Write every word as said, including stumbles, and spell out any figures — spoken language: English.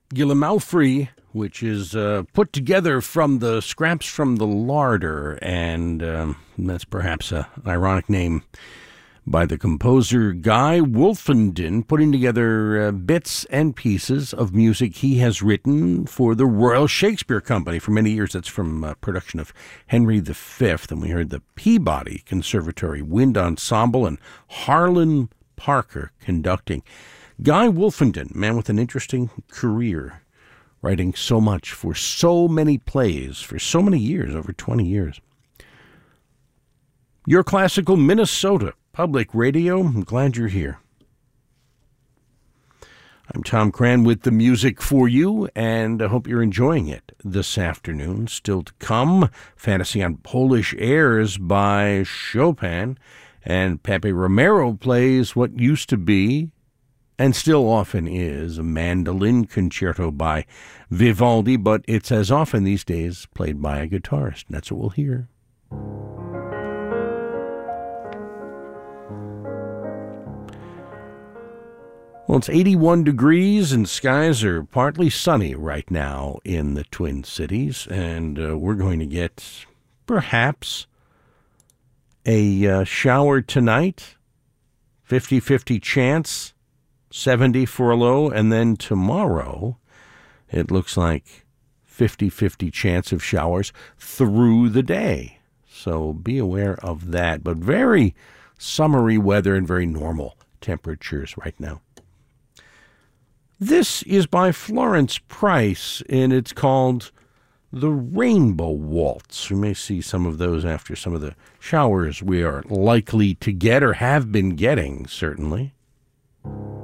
Gillimalfrey, which is uh, put together from the scraps from the larder, and um, that's perhaps a, an ironic name by the composer Guy Wolfenden, putting together uh, bits and pieces of music he has written for the Royal Shakespeare Company for many years. That's from a production of Henry the Fifth, and we heard the Peabody Conservatory Wind Ensemble and Harlan Parker conducting. Guy Wolfenden, man with an interesting career, writing so much for so many plays for so many years, over twenty years. Your Classical Minnesota Public Radio, I'm glad you're here. I'm Tom Cran with the music for you, and I hope you're enjoying it this afternoon. Still to come, Fantasy on Polish Airs by Chopin, and Pepe Romero plays what used to be, and still often is, a mandolin concerto by Vivaldi, but it's as often these days played by a guitarist. That's what we'll hear. Well, it's eighty-one degrees and skies are partly sunny right now in the Twin Cities, and uh, we're going to get perhaps a uh, shower tonight, fifty-fifty chance, seventy for a low, and then tomorrow it looks like fifty-fifty chance of showers through the day. So be aware of that, but very summery weather and very normal temperatures right now. This is by Florence Price, and it's called The Rainbow Waltz. You may see some of those after some of the showers we are likely to get or have been getting, certainly.